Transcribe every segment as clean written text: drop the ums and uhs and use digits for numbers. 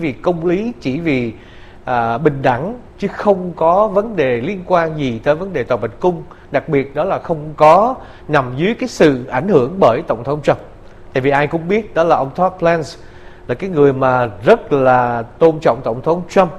vì công lý, chỉ vì bình đẳng, chứ không có vấn đề liên quan gì tới vấn đề Tòa Bạch Cung. Đặc biệt đó là không có nằm dưới cái sự ảnh hưởng bởi Tổng thống Trump. Tại vì ai cũng biết đó là ông Todd Blanche là cái người mà rất là tôn trọng Tổng thống Trump,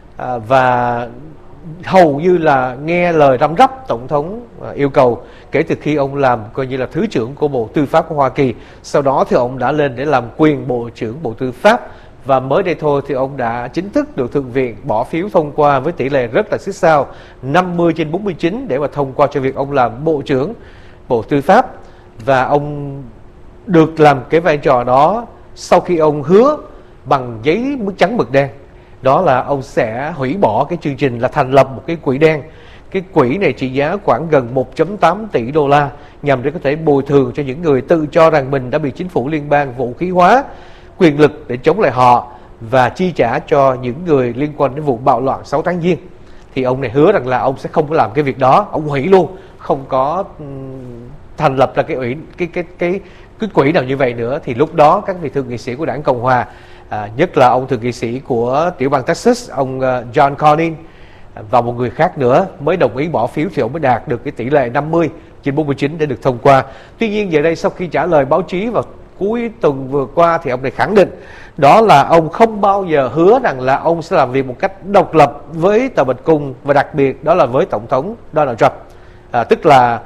và hầu như là nghe lời răm rắp Tổng thống yêu cầu kể từ khi ông làm coi như là Thứ trưởng của Bộ Tư pháp của Hoa Kỳ. Sau đó thì ông đã lên để làm quyền Bộ trưởng Bộ Tư pháp, và mới đây thôi thì ông đã chính thức được Thượng viện bỏ phiếu thông qua với tỷ lệ rất là xích sao 50/49 để mà thông qua cho việc ông làm Bộ trưởng Bộ Tư pháp. Và ông được làm cái vai trò đó sau khi ông hứa bằng giấy trắng mực đen, đó là ông sẽ hủy bỏ cái chương trình là thành lập một cái quỹ đen. Cái quỹ này trị giá khoảng gần 1.8 tỷ đô la nhằm để có thể bồi thường cho những người tự cho rằng mình đã bị chính phủ liên bang vũ khí hóa quyền lực để chống lại họ, và chi trả cho những người liên quan đến vụ bạo loạn 6 tháng Giêng. Thì ông này hứa rằng là ông sẽ không có làm cái việc đó, ông hủy luôn, không có thành lập ra cái quỹ nào như vậy nữa. Thì lúc đó các vị thượng nghị sĩ của đảng Cộng hòa, nhất là ông thượng nghị sĩ của tiểu bang Texas, ông John Cornyn, và một người khác nữa mới đồng ý bỏ phiếu, thì ông mới đạt được cái tỷ lệ 50/49 để được thông qua. Tuy nhiên giờ đây, sau khi trả lời báo chí vào cuối tuần vừa qua, thì ông này khẳng định đó là ông không bao giờ hứa rằng là ông sẽ làm việc một cách độc lập với Tòa Bạch Cung, và đặc biệt đó là với Tổng thống Donald Trump. Tức là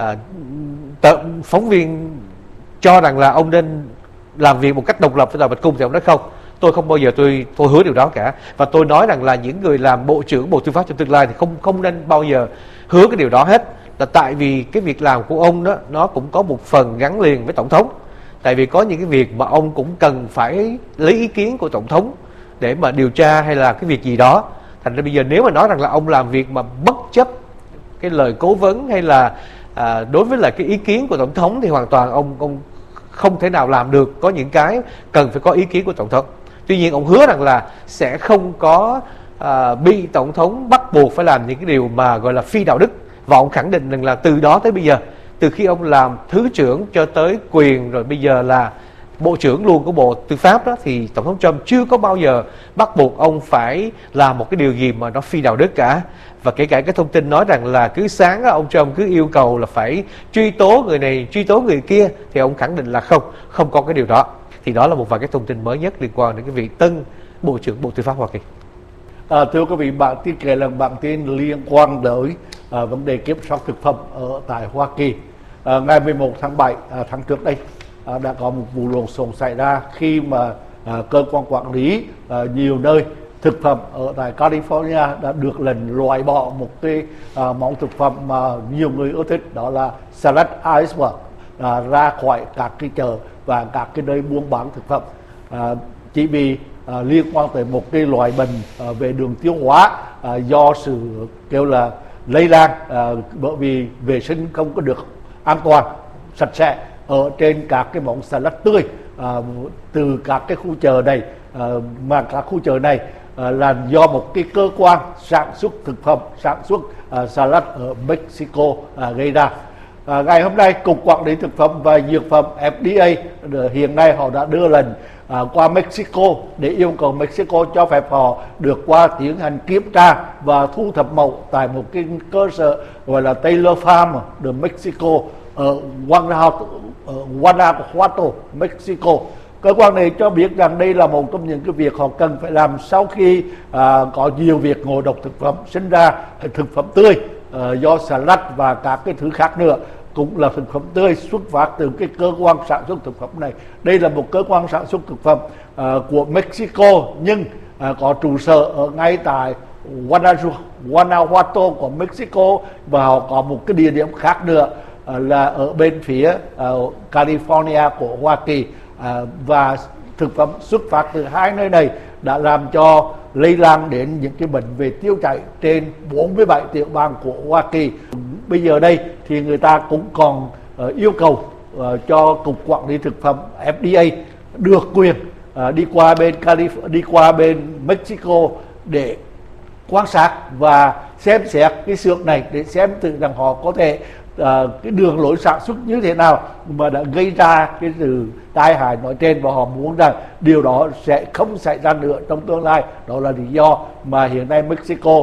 phóng viên cho rằng là ông nên làm việc một cách độc lập với Tòa Bạch Cung, thì ông nói không, tôi không bao giờ tôi hứa điều đó cả. Và tôi nói rằng là những người làm Bộ trưởng Bộ Tư pháp trong tương lai thì không nên bao giờ hứa cái điều đó hết. Là tại vì cái việc làm của ông đó, nó cũng có một phần gắn liền với Tổng thống. Tại vì có những cái việc mà ông cũng cần phải lấy ý kiến của Tổng thống để mà điều tra hay là cái việc gì đó. Thành ra bây giờ nếu mà nói rằng là ông làm việc mà bất chấp cái lời cố vấn hay là đối với lại cái ý kiến của Tổng thống, thì hoàn toàn ông không thể nào làm được. Có những cái cần phải có ý kiến của Tổng thống. Tuy nhiên ông hứa rằng là sẽ không có bị Tổng thống bắt buộc phải làm những cái điều mà gọi là phi đạo đức. Và ông khẳng định rằng là từ đó tới bây giờ, từ khi ông làm Thứ trưởng cho tới quyền rồi bây giờ là Bộ trưởng luôn của Bộ Tư pháp đó, thì Tổng thống Trump chưa có bao giờ bắt buộc ông phải làm một cái điều gì mà nó phi đạo đức cả. Và kể cả cái thông tin nói rằng là cứ sáng đó, ông Trump cứ yêu cầu là phải truy tố người này, truy tố người kia, thì ông khẳng định là không có cái điều đó. Thì đó là một vài cái thông tin mới nhất liên quan đến cái vị tân Bộ trưởng Bộ Tư pháp Hoa Kỳ. Thưa quý vị, bản tin kể là bản tin liên quan tới vấn đề kiểm soát thực phẩm ở tại Hoa Kỳ. Ngày 11 tháng 7 tháng trước đây đã có một vụ lộn xộn xảy ra khi mà cơ quan quản lý nhiều nơi thực phẩm ở tại California đã được lần loại bỏ một cái món thực phẩm mà nhiều người ưa thích, đó là salad iceberg, ra khỏi các cái chợ và các cái nơi buôn bán thực phẩm, chỉ vì liên quan tới một cái loại bệnh về đường tiêu hóa do sự kêu là lây lan bởi vì vệ sinh không có được an toàn sạch sẽ ở trên các cái món salad tươi từ các cái khu chợ này, mà các khu chợ này là do một cái cơ quan sản xuất thực phẩm, sản xuất salad ở Mexico gây ra. Ngày hôm nay, Cục Quản lý Thực phẩm và Dược phẩm FDA hiện nay họ đã đưa lần qua Mexico để yêu cầu Mexico cho phép họ được qua tiến hành kiểm tra và thu thập mẫu tại một cái cơ sở gọi là Taylor Farm ở Mexico ở Guanajuato, Mexico. Cơ quan này cho biết rằng đây là một trong những cái việc họ cần phải làm sau khi có nhiều việc ngộ độc thực phẩm sinh ra. Thực phẩm tươi do salad và các cái thứ khác nữa cũng là thực phẩm tươi xuất phát từ cái cơ quan sản xuất thực phẩm này. Đây là một cơ quan sản xuất thực phẩm của Mexico, nhưng có trụ sở ở ngay tại Guanajuato của Mexico, và họ có một cái địa điểm khác nữa là ở bên phía California của Hoa Kỳ. Và thực phẩm xuất phát từ hai nơi này đã làm cho lây lan đến những cái bệnh về tiêu chảy trên 47 tiểu bang của Hoa Kỳ. Bây giờ đây thì người ta cũng còn yêu cầu cho Cục Quản lý Thực phẩm FDA được quyền đi qua bên Mexico để quan sát và xem xét cái xưởng này, để xem thử rằng họ có thể cái đường lối sản xuất như thế nào mà đã gây ra cái sự tai hại nói trên, và họ muốn rằng điều đó sẽ không xảy ra nữa trong tương lai. Đó là lý do mà hiện nay Mexico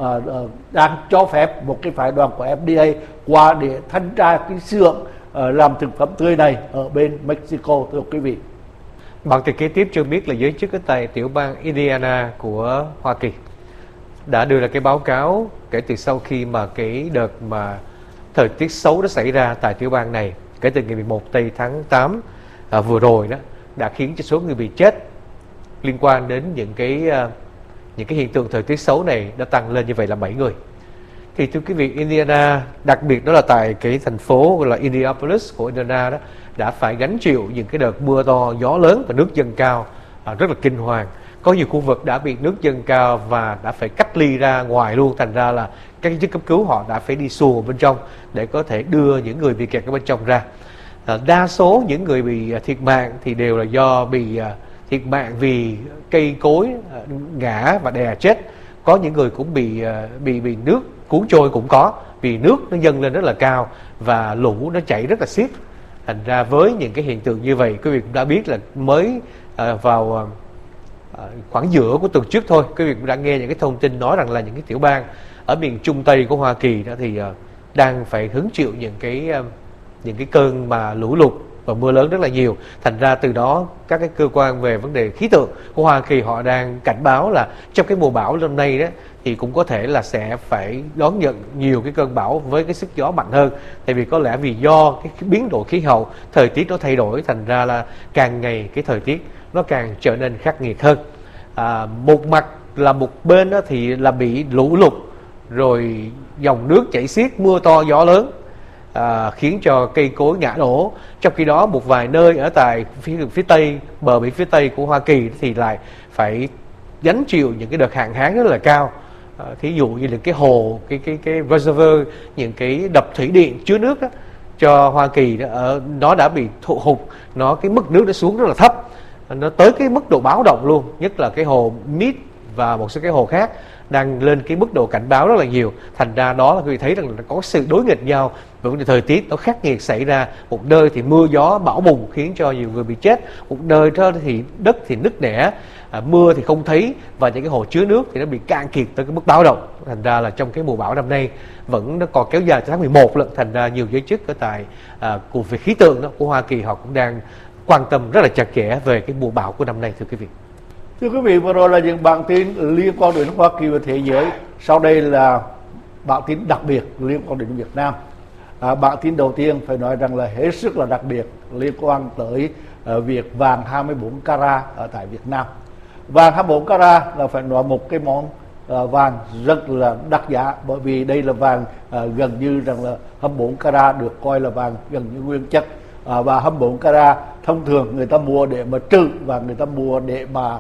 đang cho phép một cái phái đoàn của FDA qua để thanh tra cái xưởng làm thực phẩm tươi này ở bên Mexico, thưa quý vị. Bản tin kế tiếp cho biết là giới chức ở tại tiểu bang Indiana của Hoa Kỳ đã đưa ra cái báo cáo kể từ sau khi mà cái đợt mà thời tiết xấu đã xảy ra tại tiểu bang này kể từ ngày 11 tây tháng 8 vừa rồi đó, đã khiến cho số người bị chết liên quan đến những cái hiện tượng thời tiết xấu này đã tăng lên như vậy là 7 người. Thì thưa quý vị, Indiana, đặc biệt đó là tại cái thành phố gọi là Indianapolis của Indiana đó, đã phải gánh chịu những cái đợt mưa to, gió lớn và nước dâng cao rất là kinh hoàng. Có nhiều khu vực đã bị nước dâng cao và đã phải cách ly ra ngoài luôn, thành ra là các chức cấp cứu họ đã phải đi xuồng bên trong để có thể đưa những người bị kẹt ở bên trong ra. Đa số những người bị thiệt mạng thì đều là do bị thiệt mạng vì cây cối ngã và đè chết. Có những người cũng bị nước cuốn trôi cũng có, vì nước nó dâng lên rất là cao và lũ nó chảy rất là xiết. Thành ra với những cái hiện tượng như vậy, quý vị cũng đã biết là mới vào khoảng giữa của tuần trước thôi, quý vị cũng đã nghe những cái thông tin nói rằng là những cái tiểu bang ở miền Trung Tây của Hoa Kỳ đó thì đang phải hứng chịu những cái cơn mà lũ lụt và mưa lớn rất là nhiều. Thành ra từ đó các cái cơ quan về vấn đề khí tượng của Hoa Kỳ họ đang cảnh báo là trong cái mùa bão năm nay đó thì cũng có thể là sẽ phải đón nhận nhiều cái cơn bão với cái sức gió mạnh hơn. Tại vì có lẽ vì do cái biến đổi khí hậu, thời tiết nó thay đổi, thành ra là càng ngày cái thời tiết nó càng trở nên khắc nghiệt hơn. Một mặt là một bên đó thì là bị lũ lụt, rồi dòng nước chảy xiết, mưa to gió lớn, khiến cho cây cối ngã đổ. Trong khi đó một vài nơi ở tại phía tây, bờ biển phía tây của Hoa Kỳ thì lại phải gánh chịu những cái đợt hạn hán rất là cao. Thí dụ như là cái hồ, cái reservoir, những cái đập thủy điện chứa nước đó, cho Hoa Kỳ đó, nó đã bị thụ hụt, cái mức nước nó xuống rất là thấp, nó tới cái mức độ báo động luôn. Nhất là cái hồ Meade và một số cái hồ khác đang lên cái mức độ cảnh báo rất là nhiều. Thành ra đó là quý vị thấy rằng là có sự đối nghịch nhau về vấn đề thời tiết nó khắc nghiệt xảy ra. Một nơi thì mưa gió bão bùng khiến cho nhiều người bị chết, một nơi đó thì đất thì nứt nẻ, mưa thì không thấy, và những cái hồ chứa nước thì nó bị cạn kiệt tới cái mức báo động. Thành ra là trong cái mùa bão năm nay vẫn nó còn kéo dài tới tháng 11 lận. Thành ra nhiều giới chức ở tại cục về khí tượng đó của Hoa Kỳ họ cũng đang quan tâm rất là chặt chẽ về cái mùa bão của năm nay, thưa quý vị. Thưa quý vị, vừa rồi là những bản tin liên quan đến Hoa Kỳ và thế giới. Sau đây là bản tin đặc biệt liên quan đến Việt Nam. Bản tin đầu tiên phải nói rằng là hết sức là đặc biệt liên quan tới việc vàng 24 carat ở tại Việt Nam. Vàng 24 carat là phải nói một cái món vàng rất là đắt giá, bởi vì đây là vàng gần như rằng là 24 carat được coi là vàng gần như nguyên chất. Và 24 carat thông thường người ta mua để mà trữ và người ta mua để mà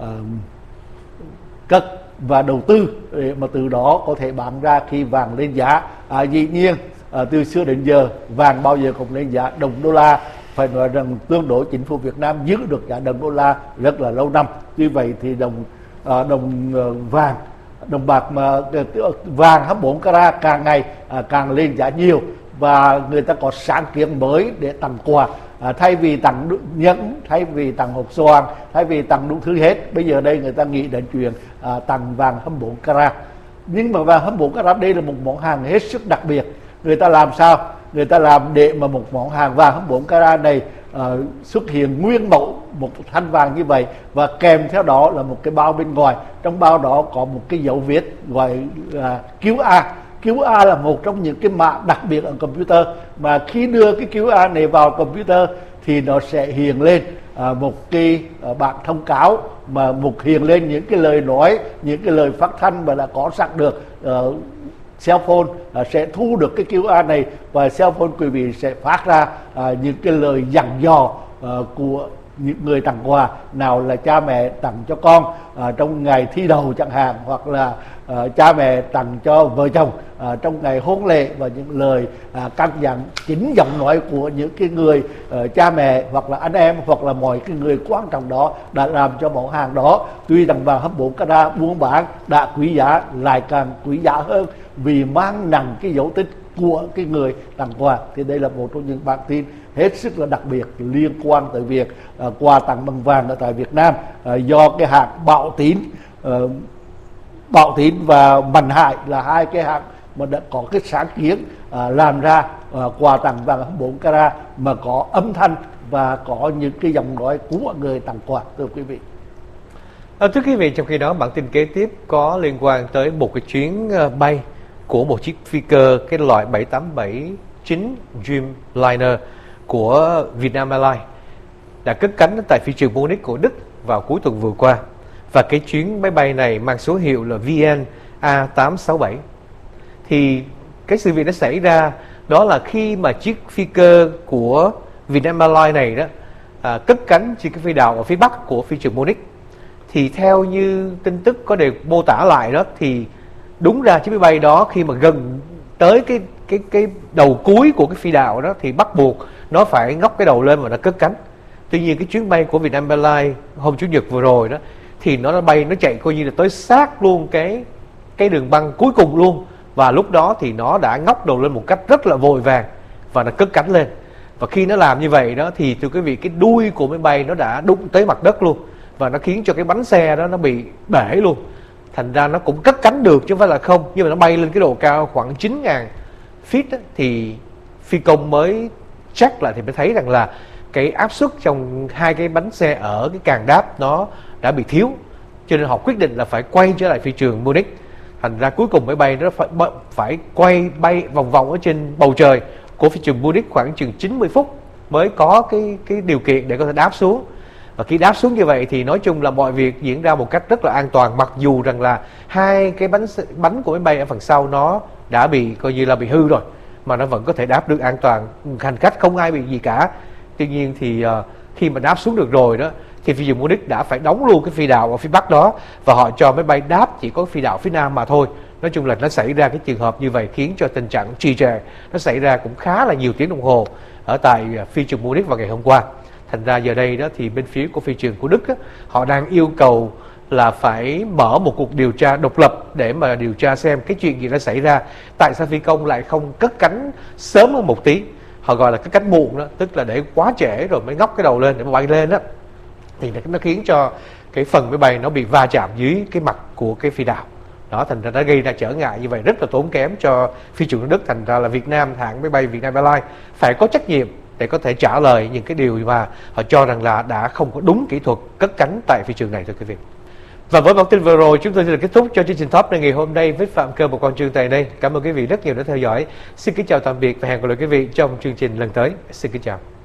cất và đầu tư, để mà từ đó có thể bán ra khi vàng lên giá. Dĩ nhiên từ xưa đến giờ vàng bao giờ cũng lên giá. Đồng đô la phải nói rằng tương đối chính phủ Việt Nam giữ được giá đồng đô la rất là lâu năm. Tuy vậy thì đồng bạc mà vàng 24 carat càng ngày càng lên giá nhiều, và người ta có sáng kiến mới để tặng quà. Thay vì tặng nhẫn, thay vì tặng hộp xoàn, thay vì tặng đủ thứ hết, bây giờ đây người ta nghĩ đến chuyện tặng vàng 24 carat. Nhưng mà vàng 24 carat đây là một món hàng hết sức đặc biệt. Người ta làm sao? Người ta làm để mà một món hàng vàng 24 carat này xuất hiện nguyên mẫu một thanh vàng như vậy, và kèm theo đó là một cái bao bên ngoài. Trong bao đó có một cái dấu viết gọi là QR. QR là một trong những cái mã đặc biệt ở computer, mà khi đưa cái QR này vào computer thì nó sẽ hiện lên một cái bản thông cáo, mà hiện lên những cái lời nói, những cái lời phát thanh mà đã có sẵn được. Cell phone sẽ thu được cái QR này, và cell phone quý vị sẽ phát ra những cái lời dặn dò của những người tặng quà, nào là cha mẹ tặng cho con trong ngày thi đầu chẳng hạn, hoặc là cha mẹ tặng cho vợ chồng trong ngày hôn lễ, và những lời căn dặn chính giọng nói của những cái người cha mẹ hoặc là anh em hoặc là mọi cái người quan trọng đó đã làm cho món hàng đó. Tuy rằng vàng 24 carat buôn bán đã quý giá, lại càng quý giá hơn vì mang nặng cái dấu tích của cái người tặng quà. Thì đây là một trong những bản tin hết sức là đặc biệt liên quan tới việc quà tặng bằng vàng ở tại Việt Nam do cái hãng Bảo Tín và Mạnh Hải là hai cái hãng mà đã có cái sáng kiến làm ra quà tặng vàng 4 carat mà có âm thanh và có những cái giọng nói của người tặng quà, thưa quý vị. Thưa quý vị, trong khi đó bản tin kế tiếp có liên quan tới một cái chuyến bay của một chiếc phi cơ cái loại 787-9 Dreamliner của Vietnam Airlines đã cất cánh tại phi trường Munich của Đức vào cuối tuần vừa qua. Và cái chuyến máy bay này mang số hiệu là VN A867. Thì cái sự việc đã xảy ra đó là khi mà chiếc phi cơ của Vietnam Airlines này đó cất cánh trên cái phi đạo ở phía bắc của phi trường Munich. Thì theo như tin tức có đều mô tả lại đó, thì đúng ra chiếc máy bay đó khi mà gần tới cái đầu cuối của cái phi đạo đó thì bắt buộc nó phải ngóc cái đầu lên và nó cất cánh. Tuy nhiên cái chuyến bay của Vietnam Airlines hôm chủ nhật vừa rồi đó thì nó chạy coi như là tới sát luôn cái đường băng cuối cùng luôn, và lúc đó thì nó đã ngóc đầu lên một cách rất là vội vàng và nó cất cánh lên. Và khi nó làm như vậy đó thì thưa quý vị, cái đuôi của máy bay nó đã đụng tới mặt đất luôn, và nó khiến cho cái bánh xe đó nó bị bể luôn. Thành ra nó cũng cất cánh được chứ không phải là không, nhưng mà nó bay lên cái độ cao khoảng 9.000 feet đó, thì phi công mới check lại thì mới thấy rằng là cái áp suất trong hai cái bánh xe ở cái càng đáp nó đã bị thiếu, cho nên họ quyết định là phải quay trở lại phi trường Munich. Thành ra cuối cùng máy bay nó phải quay bay vòng vòng ở trên bầu trời của phi trường Munich khoảng chừng 90 phút mới có cái điều kiện để có thể đáp xuống. Và khi đáp xuống như vậy thì nói chung là mọi việc diễn ra một cách rất là an toàn, mặc dù rằng là hai cái bánh của máy bay ở phần sau nó đã bị coi như là bị hư rồi, mà nó vẫn có thể đáp được an toàn, hành khách không ai bị gì cả. Tuy nhiên thì khi mà đáp xuống được rồi đó thì phi trường Munich đã phải đóng luôn cái phi đạo ở phía bắc đó, và họ cho máy bay đáp chỉ có phi đạo phía nam mà thôi. Nói chung là nó xảy ra cái trường hợp như vậy khiến cho tình trạng trì trệ nó xảy ra cũng khá là nhiều tiếng đồng hồ ở tại phi trường Munich vào ngày hôm qua. Thành ra giờ đây đó thì bên phía của phi trường của Đức á, họ đang yêu cầu là phải mở một cuộc điều tra độc lập để mà điều tra xem cái chuyện gì đã xảy ra, tại sao phi công lại không cất cánh sớm hơn một tí. Họ gọi là cất cánh muộn đó, tức là để quá trễ rồi mới ngóc cái đầu lên để mà bay lên đó, thì nó khiến cho cái phần máy bay nó bị va chạm dưới cái mặt của cái phi đạo đó. Thành ra nó gây ra trở ngại như vậy rất là tốn kém cho phi trường Đức. Thành ra là Việt Nam, hãng máy bay Vietnam Airlines phải có trách nhiệm để có thể trả lời những cái điều mà họ cho rằng là đã không có đúng kỹ thuật cất cánh tại phi trường này, thưa quý vị. Và với bản tin vừa rồi, chúng tôi sẽ kết thúc cho chương trình Top này ngày hôm nay với Phạm Cơ một Quang Trương tại đây. Cảm ơn quý vị rất nhiều đã theo dõi. Xin kính chào tạm biệt và hẹn gặp lại quý vị trong chương trình lần tới. Xin kính chào.